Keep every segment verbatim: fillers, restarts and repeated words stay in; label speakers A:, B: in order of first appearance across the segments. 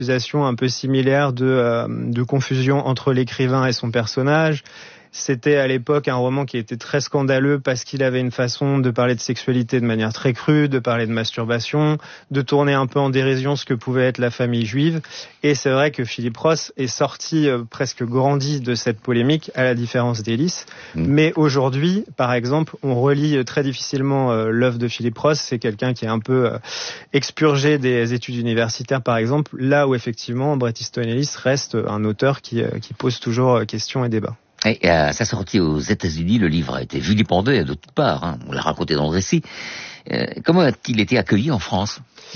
A: accusations un peu similaires de, euh, de confusion entre l'écrivain et son personnage. C'était à l'époque un roman qui était très scandaleux parce qu'il avait une façon de parler de sexualité de manière très crue, de parler de masturbation, de tourner un peu en dérision ce que pouvait être la famille juive. Et c'est vrai que Philip Roth est sorti euh, presque grandi de cette polémique, à la différence d'Ellis. Mmh. Mais aujourd'hui, par exemple, on relit très difficilement euh, l'œuvre de Philip Roth. C'est quelqu'un qui est un peu euh, expurgé des études universitaires, par exemple, là où effectivement Bret Easton Ellis reste un auteur qui, euh, qui pose toujours euh, questions et débats.
B: Et à sa sortie aux États-Unis, le livre a été vilipendé de toutes parts. Hein. On l'a raconté dans le récit. Euh, comment a-t-il été accueilli en France ?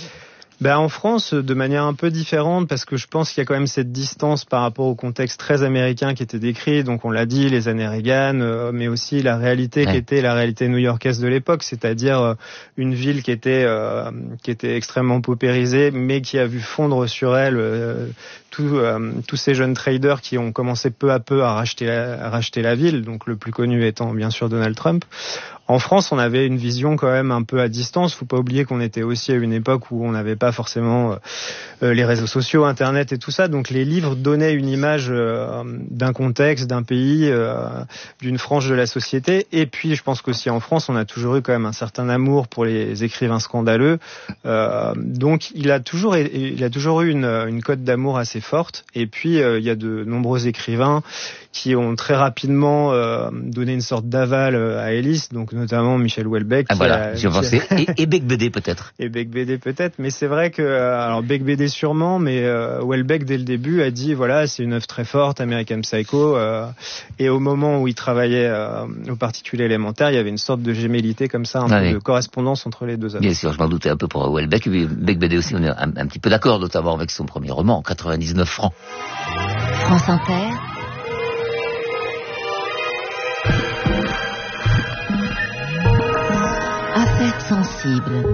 A: Ben, en France, de manière un peu différente, parce que je pense qu'il y a quand même cette distance par rapport au contexte très américain qui était décrit. Donc on l'a dit, les années Reagan, euh, mais aussi la réalité ouais. qui était la réalité new-yorkaise de l'époque, c'est-à-dire euh, une ville qui était euh, qui était extrêmement paupérisée, mais qui a vu fondre sur elle euh, tout, euh, tous ces jeunes traders qui ont commencé peu à peu à racheter la, à racheter la ville. Donc le plus connu étant bien sûr Donald Trump. En France, on avait une vision quand même un peu à distance. Faut pas oublier qu'on était aussi à une époque où on n'avait pas forcément euh, les réseaux sociaux, Internet et tout ça. Donc les livres donnaient une image euh, d'un contexte, d'un pays, euh, d'une frange de la société. Et puis, je pense qu'aussi en France, on a toujours eu quand même un certain amour pour les écrivains scandaleux. Euh, donc, il a toujours, il a toujours eu une, une cote d'amour assez forte. Et puis, euh, il y a de nombreux écrivains qui ont très rapidement euh, donné une sorte d'aval à Ellis, donc notamment Michel Houellebecq.
B: Ah voilà, j'ai pensé. Et, et Beigbeder peut-être.
A: Et Beigbeder peut-être, mais c'est vrai que, alors Beigbeder sûrement, mais euh, Houellebecq dès le début a dit voilà, c'est une œuvre très forte, American Psycho, euh, et au moment où il travaillait euh, au particulier élémentaire, il y avait une sorte de gémellité comme ça, un ah peu oui. de correspondance entre les deux œuvres.
B: Bien sûr, je m'en doutais un peu pour Houellebecq, et Beigbeder aussi, on est un, un petit peu d'accord, notamment avec son premier roman, quatre-vingt-dix-neuf francs.
C: France Inter. Affaires sensibles.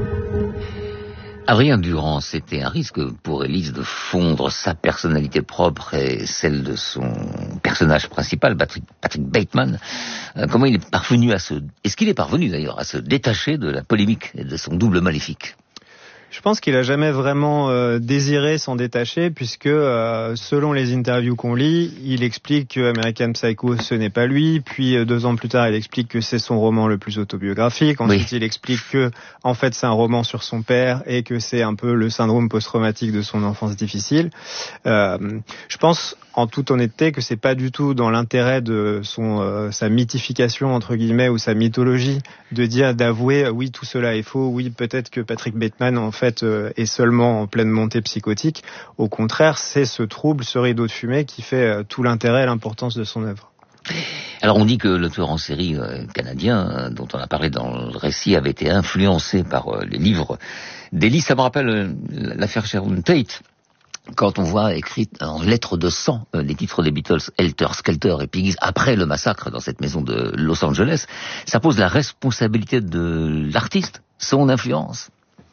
B: Adrien Durand, c'était un risque pour Ellis de fondre sa personnalité propre et celle de son personnage principal, Patrick, Patrick Bateman. Euh, comment il est parvenu à se... Est-ce qu'il est parvenu d'ailleurs à se détacher de la polémique et de son double maléfique ?
A: Je pense qu'il a jamais vraiment euh, désiré s'en détacher, puisque euh, selon les interviews qu'on lit, il explique que American Psycho ce n'est pas lui, puis euh, deux ans plus tard il explique que c'est son roman le plus autobiographique, ensuite oui. il explique que en fait c'est un roman sur son père et que c'est un peu le syndrome post-traumatique de son enfance difficile. Euh, je pense en toute honnêteté que c'est pas du tout dans l'intérêt de son euh, sa mythification entre guillemets ou sa mythologie de dire d'avouer oui tout cela est faux, oui peut-être que Patrick Bateman en fait euh, est seulement en pleine montée psychotique. Au contraire, c'est ce trouble, ce rideau de fumée qui fait euh, tout l'intérêt et l'importance de son œuvre.
B: Alors on dit que le tueur en série euh, canadien euh, dont on a parlé dans le récit avait été influencé par euh, les livres d'Ellis. Ça me rappelle euh, l'affaire Sharon Tate. Quand on voit écrit en lettres de sang euh, les titres des Beatles, Helter Skelter et Piggies, après le massacre dans cette maison de Los Angeles, ça pose la responsabilité de l'artiste, son influence.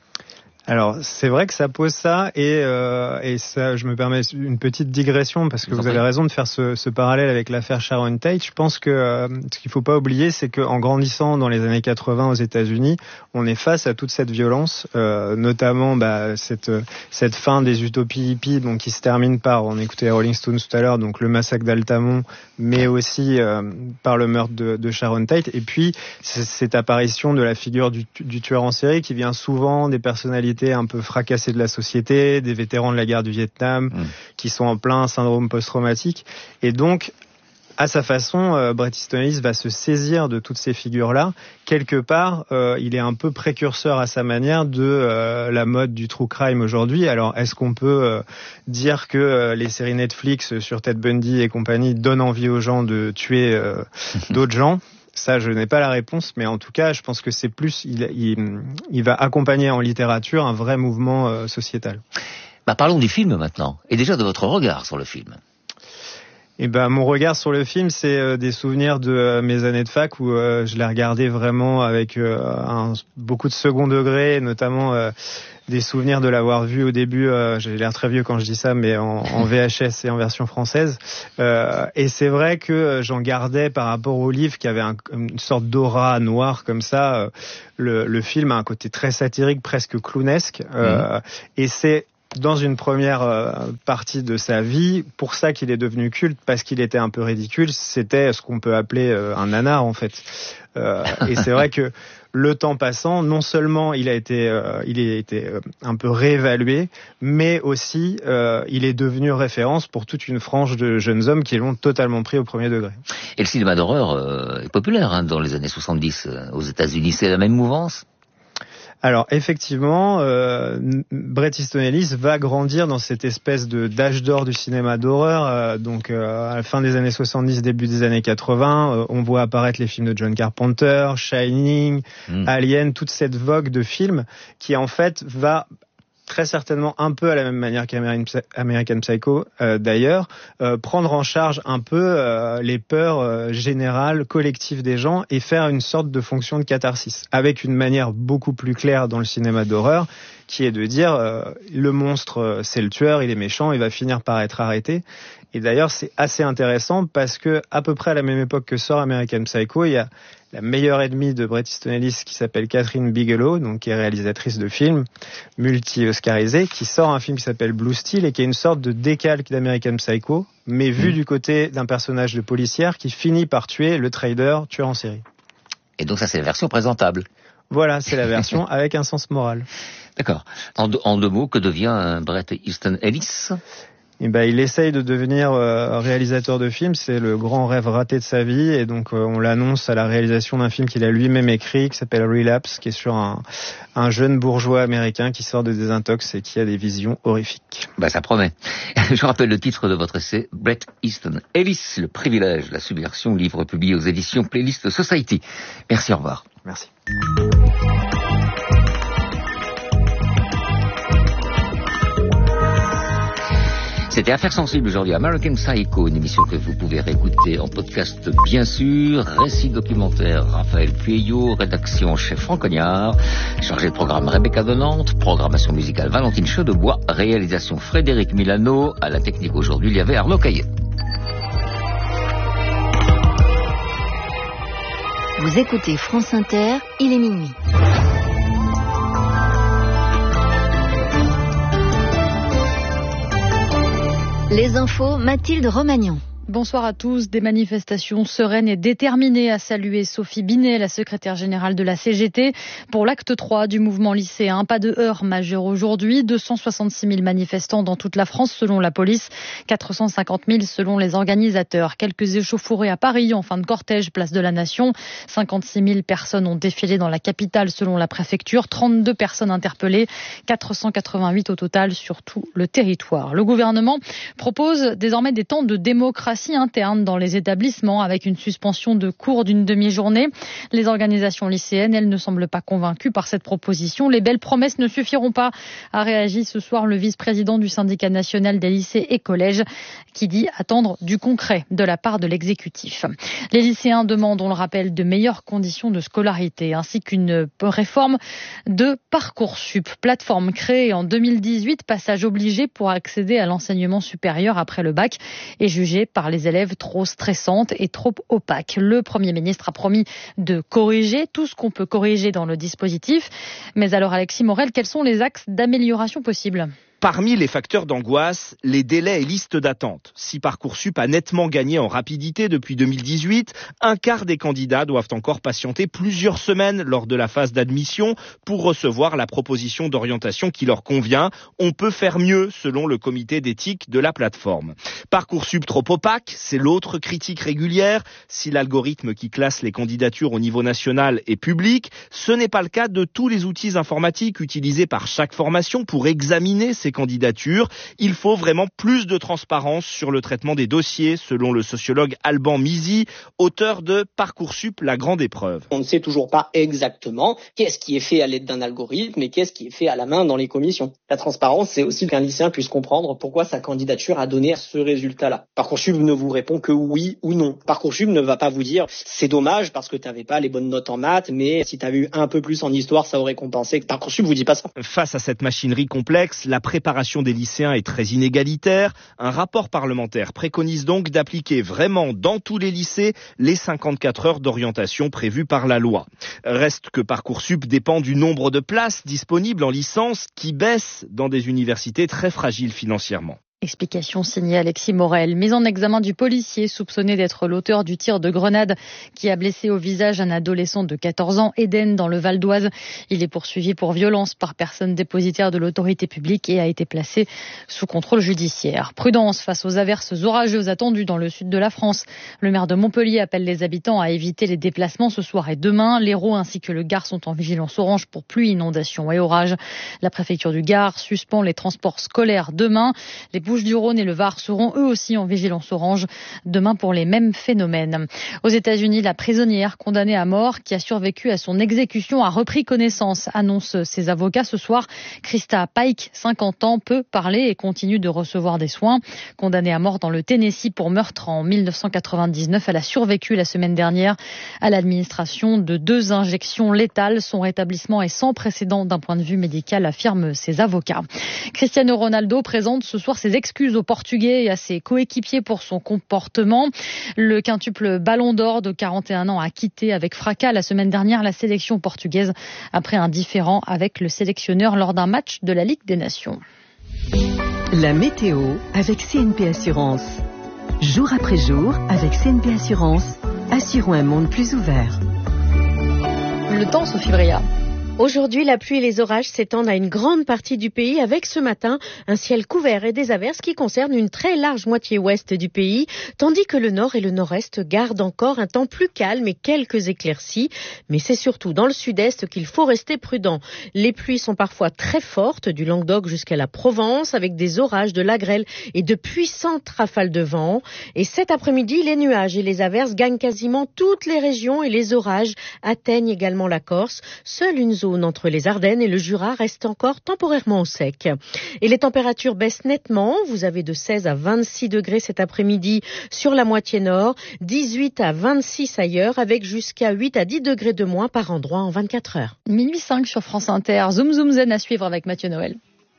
A: Alors, c'est vrai que ça pose ça, et, euh, et ça, je me permets une petite digression, parce que vous, vous avez raison de faire ce, ce parallèle avec l'affaire Sharon Tate. Je pense que euh, ce qu'il faut pas oublier, c'est qu'en grandissant dans les années quatre-vingts aux États-Unis, on est face à toute cette violence, euh, notamment bah, cette, cette fin des utopies hippies, donc qui se termine par, on écoutait Rolling Stones tout à l'heure, donc le massacre d'Altamont, mais aussi euh, par le meurtre de, de Sharon Tate, et puis c'est, cette apparition de la figure du, du tueur en série qui vient souvent des personnalités un peu fracassés de la société, des vétérans de la guerre du Vietnam, mmh. qui sont en plein syndrome post-traumatique. Et donc, à sa façon, euh, Bret Easton Ellis va se saisir de toutes ces figures-là. Quelque part, euh, il est un peu précurseur à sa manière de euh, la mode du true crime aujourd'hui. Alors, est-ce qu'on peut euh, dire que euh, les séries Netflix sur Ted Bundy et compagnie donnent envie aux gens de tuer euh, d'autres gens ? Ça, je n'ai pas la réponse, mais en tout cas, je pense que c'est plus, il, il, il va accompagner en littérature un vrai mouvement euh, sociétal.
B: Bah, parlons du film maintenant, et déjà de votre regard sur le film.
A: Eh ben, mon regard sur le film, c'est euh, des souvenirs de euh, mes années de fac où euh, je l'ai regardé vraiment avec euh, un, beaucoup de second degré, notamment euh, des souvenirs de l'avoir vu au début. Euh, j'ai l'air très vieux quand je dis ça, mais en, en V H S et en version française. Euh, et c'est vrai que euh, j'en gardais par rapport au livre qui avait un, une sorte d'aura noire comme ça. Euh, le, le film a un côté très satirique, presque clownesque. Euh, mmh. Et c'est dans une première euh, partie de sa vie, pour ça qu'il est devenu culte, parce qu'il était un peu ridicule, c'était ce qu'on peut appeler euh, un nanar en fait. Euh, et c'est vrai que le temps passant, non seulement il a été, euh, il a été euh, un peu réévalué, mais aussi euh, il est devenu référence pour toute une frange de jeunes hommes qui l'ont totalement pris au premier degré.
B: Et le cinéma d'horreur euh, est populaire hein, dans les années soixante-dix euh, aux États-Unis. C'est la même mouvance ?
A: Alors effectivement, euh, Bret Easton Ellis va grandir dans cette espèce de d'âge d'or du cinéma d'horreur. Euh, donc euh, à la fin des années soixante-dix, début des années quatre-vingts, euh, on voit apparaître les films de John Carpenter, Shining, mmh. Alien, toute cette vogue de films qui en fait va très certainement un peu à la même manière qu'American Psycho euh, d'ailleurs, euh, prendre en charge un peu euh, les peurs euh, générales, collectives des gens et faire une sorte de fonction de catharsis, avec une manière beaucoup plus claire dans le cinéma d'horreur, qui est de dire euh, le monstre euh, c'est le tueur, il est méchant, il va finir par être arrêté. Et d'ailleurs c'est assez intéressant parce que à peu près à la même époque que sort American Psycho, il y a la meilleure ennemie de Bret Easton Ellis qui s'appelle Catherine Bigelow, donc qui est réalisatrice de films, multi-oscarisée, qui sort un film qui s'appelle Blue Steel et qui est une sorte de décalque d'American Psycho, mais vu mmh. du côté d'un personnage de policière qui finit par tuer le trader tueur en série.
B: Et donc ça c'est la version présentable.
A: Voilà, c'est la version avec un sens moral.
B: D'accord. En, de, en deux mots, que devient Bret Easton Ellis ?
A: Eh ben, il essaye de devenir euh, réalisateur de films, c'est le grand rêve raté de sa vie, et donc euh, on l'annonce à la réalisation d'un film qu'il a lui-même écrit, qui s'appelle Relapse, qui est sur un, un jeune bourgeois américain qui sort de désintox et qui a des visions horrifiques.
B: Bah ça promet. Je rappelle le titre de votre essai, Bret Easton Ellis, le privilège, la subversion, livre publié aux éditions Playlist Society. Merci, au revoir.
A: Merci.
B: C'était Affaires sensibles aujourd'hui, American Psycho, une émission que vous pouvez réécouter en podcast bien sûr. Récit documentaire Raphaël Pueyo, rédaction chef Franck Cognard, chargé de programme Rebecca Donante, programmation musicale Valentine Chaudebois, réalisation Frédéric Milano, à la technique aujourd'hui il y avait Arnaud Caillet.
C: Vous écoutez France Inter, il est minuit. Les infos, Mathilde Romagnan.
D: Bonsoir à tous. Des manifestations sereines et déterminées à saluer Sophie Binet, la secrétaire générale de la C G T, pour l'acte trois du mouvement lycéen. Pas de heurts majeurs aujourd'hui. deux cent soixante-six mille manifestants dans toute la France selon la police, quatre cent cinquante mille selon les organisateurs. Quelques échauffourées à Paris en fin de cortège, place de la Nation. cinquante-six mille personnes ont défilé dans la capitale selon la préfecture. trente-deux personnes interpellées, quatre cent quatre-vingt-huit au total sur tout le territoire. Le gouvernement propose désormais des temps de démocratie interne dans les établissements avec une suspension de cours d'une demi-journée. Les organisations lycéennes, elles, ne semblent pas convaincues par cette proposition. Les belles promesses ne suffiront pas, a réagi ce soir le vice-président du syndicat national des lycées et collèges qui dit attendre du concret de la part de l'exécutif. Les lycéens demandent, on le rappelle, de meilleures conditions de scolarité ainsi qu'une réforme de Parcoursup, plateforme créée en deux mille dix-huit, passage obligé pour accéder à l'enseignement supérieur après le bac et jugé par les élèves trop stressantes et trop opaques. Le Premier ministre a promis de corriger tout ce qu'on peut corriger dans le dispositif. Mais alors Alexis Morel, quels sont les axes d'amélioration possibles ?
E: Parmi les facteurs d'angoisse, les délais et listes d'attente. Si Parcoursup a nettement gagné en rapidité depuis deux mille dix-huit, un quart des candidats doivent encore patienter plusieurs semaines lors de la phase d'admission pour recevoir la proposition d'orientation qui leur convient. On peut faire mieux selon le comité d'éthique de la plateforme. Parcoursup trop opaque, c'est l'autre critique régulière. Si l'algorithme qui classe les candidatures au niveau national est public, ce n'est pas le cas de tous les outils informatiques utilisés par chaque formation pour examiner ces candidatures. Il faut vraiment plus de transparence sur le traitement des dossiers, selon le sociologue Alban Mizy, auteur de Parcoursup, la grande épreuve.
F: On ne sait toujours pas exactement qu'est-ce qui est fait à l'aide d'un algorithme et qu'est-ce qui est fait à la main dans les commissions. La transparence, c'est aussi qu'un lycéen puisse comprendre pourquoi sa candidature a donné ce résultat-là. Parcoursup ne vous répond que oui ou non. Parcoursup ne va pas vous dire c'est dommage parce que tu n'avais pas les bonnes notes en maths, mais si tu avais eu un peu plus en histoire, ça aurait compensé. Parcoursup vous dit pas ça.
E: Face à cette machinerie complexe, la préparation des lycéens est très inégalitaire. Un rapport parlementaire préconise donc d'appliquer vraiment dans tous les lycées les cinquante-quatre heures d'orientation prévues par la loi. Reste que Parcoursup dépend du nombre de places disponibles en licence qui baisse dans des universités très fragiles financièrement.
D: Explication signée Alexis Morel. Mise en examen du policier soupçonné d'être l'auteur du tir de grenade qui a blessé au visage un adolescent de quatorze ans, Eden, dans le Val d'Oise. Il est poursuivi pour violence par personne dépositaire de l'autorité publique et a été placé sous contrôle judiciaire. Prudence face aux averses orageuses attendues dans le sud de la France. Le maire de Montpellier appelle les habitants à éviter les déplacements ce soir et demain. L'Hérault ainsi que le Gard sont en vigilance orange pour pluie, inondations et orages. La préfecture du Gard suspend les transports scolaires demain. Les Bouches-du-Rhône et le Var seront eux aussi en vigilance orange demain pour les mêmes phénomènes. Aux États-Unis, la prisonnière condamnée à mort qui a survécu à son exécution a repris connaissance, annoncent ses avocats ce soir. Krista Pike, cinquante ans, peut parler et continue de recevoir des soins. Condamnée à mort dans le Tennessee pour meurtre en mille neuf cent quatre-vingt-dix-neuf, elle a survécu la semaine dernière à l'administration de deux injections létales. Son rétablissement est sans précédent d'un point de vue médical, affirment ses avocats. Cristiano Ronaldo présente ce soir ses excuses aux Portugais et à ses coéquipiers pour son comportement. Le quintuple Ballon d'Or de quarante et un ans a quitté avec fracas la semaine dernière la sélection portugaise après un différend avec le sélectionneur lors d'un match de la Ligue des Nations.
G: La météo avec C N P Assurance. Jour après jour, avec C N P Assurance, assurons un monde plus ouvert.
D: Le temps, Sophie Bria.
H: Aujourd'hui, la pluie et les orages s'étendent à une grande partie du pays avec ce matin un ciel couvert et des averses qui concernent une très large moitié ouest du pays, tandis que le nord et le nord-est gardent encore un temps plus calme et quelques éclaircies. Mais c'est surtout dans le sud-est qu'il faut rester prudent. Les pluies sont parfois très fortes, du Languedoc jusqu'à la Provence, avec des orages, de la grêle et de puissantes rafales de vent. Et cet après-midi, les nuages et les averses gagnent quasiment toutes les régions et les orages atteignent également la Corse. Seule une zone entre les Ardennes et le Jura reste encore temporairement au sec. Et les températures baissent nettement. Vous avez de seize à vingt-six degrés cet après-midi sur la moitié nord, dix-huit à vingt-six ailleurs, avec jusqu'à huit à dix degrés de moins par endroit en vingt-quatre heures.
D: Minuit cinq sur France Inter. Zoom Zoom Zen à suivre avec Mathieu Noël.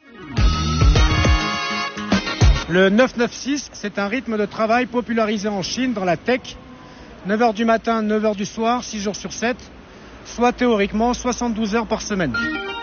I: Le neuf neuf six, c'est un rythme de travail popularisé en Chine dans la tech. neuf heures du matin, neuf heures du soir, six jours sur sept. Soit théoriquement soixante-douze heures par semaine.